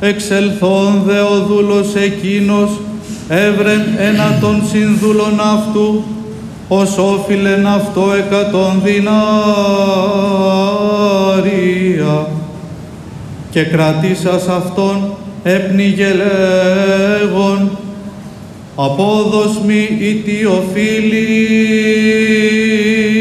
Εξελθόν δε ο δούλος εκείνος, έβρεν ένα των συνδούλων αυτού, ως όφιλεν αυτό 100 δινάρια. Και κρατήσας αυτόν, έπνιγε λέγον, απόδος μη η τι οφείλει.